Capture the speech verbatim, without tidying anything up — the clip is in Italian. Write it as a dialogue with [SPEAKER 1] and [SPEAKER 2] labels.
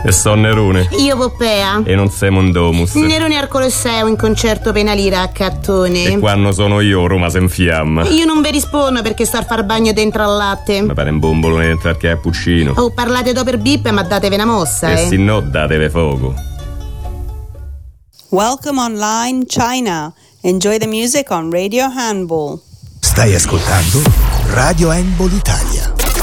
[SPEAKER 1] E son Nerone.
[SPEAKER 2] Io Poppea.
[SPEAKER 1] E non sei Mondomus.
[SPEAKER 2] Nerone Arcolisseo in concerto penalira a Cattone.
[SPEAKER 1] E quando sono io Roma se infiamma.
[SPEAKER 2] Io non vi rispondo perché sto a far bagno dentro al latte.
[SPEAKER 1] Ma pare un bombolone dentro al cappuccino.
[SPEAKER 2] Oh, parlate do per bip ma datevi una mossa,
[SPEAKER 1] E
[SPEAKER 2] eh.
[SPEAKER 1] se no datevi fuoco.
[SPEAKER 3] Welcome online China. Enjoy the music on Radio Handball.
[SPEAKER 4] Stai ascoltando Radio Handball Italia.